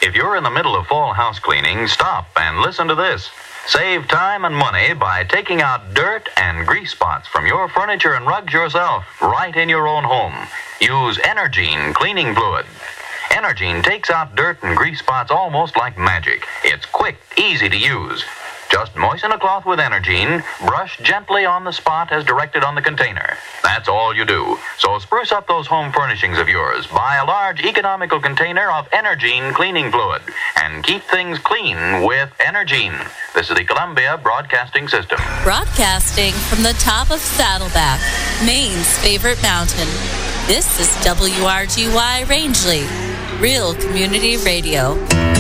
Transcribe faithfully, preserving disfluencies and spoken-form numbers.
If you're in the middle of fall house cleaning, stop and listen to this. Save time and money by taking out dirt and grease spots from your furniture and rugs yourself, right in your own home. Use Energine cleaning fluid. Energine takes out dirt and grease spots almost like magic. It's quick, easy to use. Just moisten a cloth with Energine, brush gently on the spot as directed on the container. That's all you do. So spruce up those home furnishings of yours. Buy a large economical container of Energine cleaning fluid and keep things clean with Energine. This is the Columbia Broadcasting System. Broadcasting from the top of Saddleback, Maine's favorite mountain. This is W R G Y Rangeley, Real Community Radio.